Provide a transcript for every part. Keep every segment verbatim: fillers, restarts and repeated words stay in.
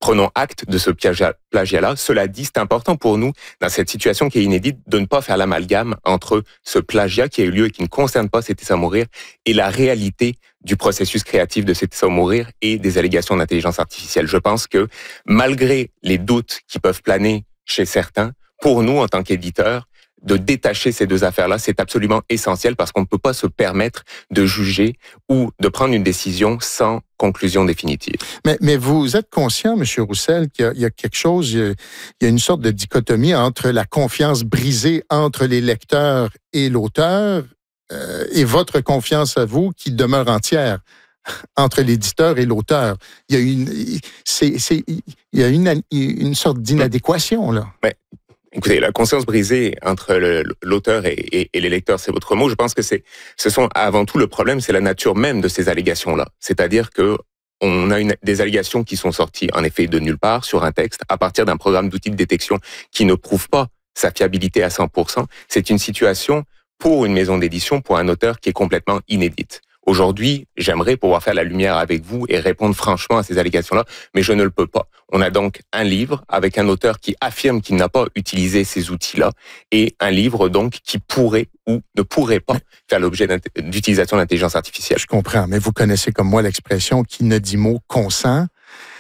prenons acte de ce plagiat-là. Cela dit, c'est important pour nous, dans cette situation qui est inédite, de ne pas faire l'amalgame entre ce plagiat qui a eu lieu et qui ne concerne pas C'est à mourir et la réalité du processus créatif de C'est à mourir et des allégations d'intelligence artificielle. Je pense que malgré les doutes qui peuvent planer chez certains, pour nous, en tant qu'éditeurs, de détacher ces deux affaires-là, c'est absolument essentiel parce qu'on ne peut pas se permettre de juger ou de prendre une décision sans conclusion définitive. Mais, mais vous êtes conscient, M. Roussel, qu'il y a, il y a quelque chose, il y a une sorte de dichotomie entre la confiance brisée entre les lecteurs et l'auteur euh, et votre confiance à vous qui demeure entière entre l'éditeur et l'auteur. Il y a une, c'est, c'est, il y a une, une sorte d'inadéquation, là. Mais... Écoutez, la conscience brisée entre le, l'auteur et, et, et les lecteurs, c'est votre mot. Je pense que c'est, ce sont avant tout le problème, c'est la nature même de ces allégations-là. C'est-à-dire que on a une, des allégations qui sont sorties en effet de nulle part sur un texte à partir d'un programme d'outils de détection qui ne prouve pas sa fiabilité à cent pour cent. C'est une situation pour une maison d'édition, pour un auteur qui est complètement inédite. Aujourd'hui, j'aimerais pouvoir faire la lumière avec vous et répondre franchement à ces allégations-là, mais je ne le peux pas. On a donc un livre avec un auteur qui affirme qu'il n'a pas utilisé ces outils-là et un livre donc qui pourrait ou ne pourrait pas faire l'objet d'utilisation d'intelligence artificielle. Je comprends, mais vous connaissez comme moi l'expression « qui ne dit mot consent ».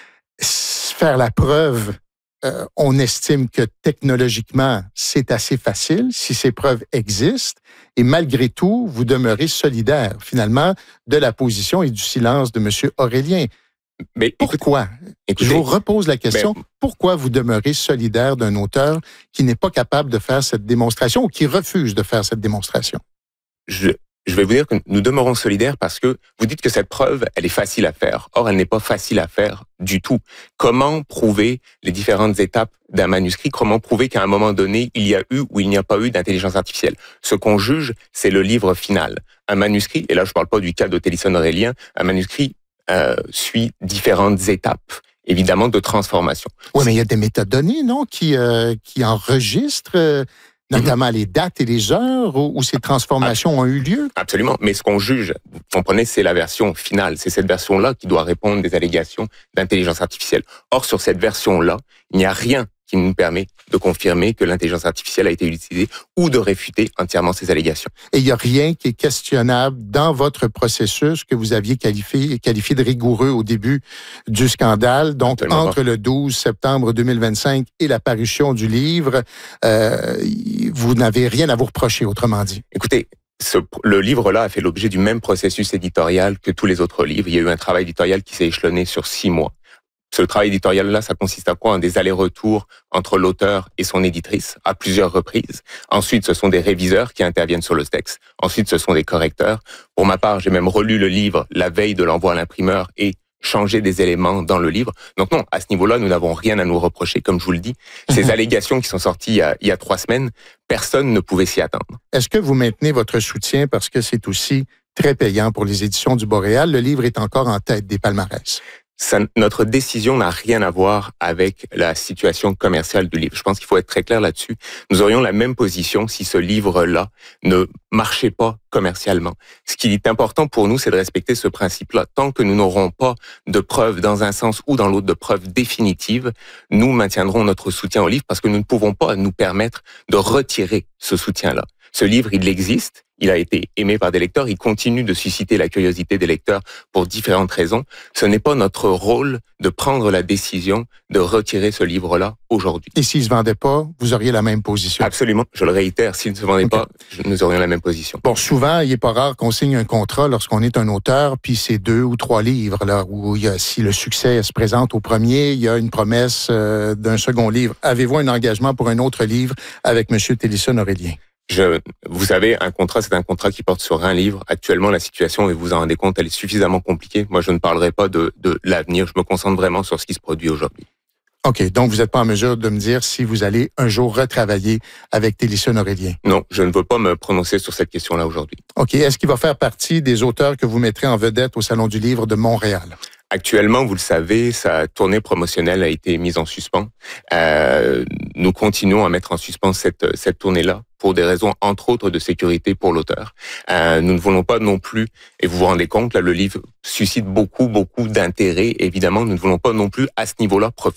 Faire la preuve, euh, on estime que technologiquement, c'est assez facile si ces preuves existent. Et malgré tout, vous demeurez solidaire, finalement, de la position et du silence de M. Aurélien. Mais pourquoi? Écoutez, je vous repose la question. Ben, pourquoi vous demeurez solidaire d'un auteur qui n'est pas capable de faire cette démonstration ou qui refuse de faire cette démonstration? Je, je vais vous dire que nous demeurons solidaires parce que vous dites que cette preuve, elle est facile à faire. Or, elle n'est pas facile à faire du tout. Comment prouver les différentes étapes d'un manuscrit? Comment prouver qu'à un moment donné, il y a eu ou il n'y a pas eu d'intelligence artificielle? Ce qu'on juge, c'est le livre final. Un manuscrit, et là je ne parle pas du cas de Télisson Aurélien, un manuscrit euh, suit différentes étapes, évidemment, de transformation. Oui, mais il y a des métadonnées, non, qui, euh, qui enregistrent... Euh... notamment les dates et les heures où ces transformations ont eu lieu? Absolument. Mais ce qu'on juge, vous comprenez, c'est la version finale. C'est cette version-là qui doit répondre des allégations d'intelligence artificielle. Or, sur cette version-là, il n'y a rien qui nous permet de confirmer que l'intelligence artificielle a été utilisée ou de réfuter entièrement ces allégations. Et il n'y a rien qui est questionnable dans votre processus que vous aviez qualifié, qualifié de rigoureux au début du scandale. Donc, Absolument entre pas. le douze septembre deux mille vingt-cinq et la parution du livre, euh, vous n'avez rien à vous reprocher, autrement dit. Écoutez, Ce, le livre-là a fait l'objet du même processus éditorial que tous les autres livres. Il y a eu un travail éditorial qui s'est échelonné sur six mois. Ce travail éditorial-là, ça consiste à quoi? En des allers-retours entre l'auteur et son éditrice à plusieurs reprises. Ensuite, ce sont des réviseurs qui interviennent sur le texte. Ensuite, ce sont des correcteurs. Pour ma part, j'ai même relu le livre la veille de l'envoi à l'imprimeur et changer des éléments dans le livre. Donc non, à ce niveau-là, nous n'avons rien à nous reprocher. Comme je vous le dis, ces allégations qui sont sorties il y a, il y a trois semaines, personne ne pouvait s'y attendre. Est-ce que vous maintenez votre soutien parce que c'est aussi très payant pour les éditions du Boréal? Le livre est encore en tête des palmarès. Ça, notre décision n'a rien à voir avec la situation commerciale du livre. Je pense qu'il faut être très clair là-dessus. Nous aurions la même position si ce livre-là ne marchait pas commercialement. Ce qui est important pour nous, c'est de respecter ce principe-là. Tant que nous n'aurons pas de preuves dans un sens ou dans l'autre, de preuves définitives, nous maintiendrons notre soutien au livre parce que nous ne pouvons pas nous permettre de retirer ce soutien-là. Ce livre, il existe. Il a été aimé par des lecteurs, il continue de susciter la curiosité des lecteurs pour différentes raisons. Ce n'est pas notre rôle de prendre la décision de retirer ce livre-là aujourd'hui. Et s'il ne se vendait pas, vous auriez la même position? Absolument, je le réitère, s'il ne se vendait okay. pas, nous aurions la même position. Bon, souvent, il n'est pas rare qu'on signe un contrat lorsqu'on est un auteur, puis c'est deux ou trois livres, là, où il y a, si le succès se présente au premier, il y a une promesse euh, d'un second livre. Avez-vous un engagement pour un autre livre avec M. Télisson Aurélien? Je, vous savez, un contrat, c'est un contrat qui porte sur un livre. Actuellement, la situation, et vous en rendez compte, elle est suffisamment compliquée. Moi, je ne parlerai pas de, de l'avenir. Je me concentre vraiment sur ce qui se produit aujourd'hui. OK. Donc, vous n'êtes pas en mesure de me dire si vous allez un jour retravailler avec Télisson Aurélien? Non, je ne veux pas me prononcer sur cette question-là aujourd'hui. OK. Est-ce qu'il va faire partie des auteurs que vous mettrez en vedette au Salon du Livre de Montréal? Actuellement, vous le savez, sa tournée promotionnelle a été mise en suspens. Euh, nous continuons à mettre en suspens cette, cette tournée-là pour des raisons, entre autres, de sécurité pour l'auteur. Euh, nous ne voulons pas non plus, et vous vous rendez compte, là, le livre suscite beaucoup, beaucoup d'intérêt. Évidemment, nous ne voulons pas non plus, à ce niveau-là,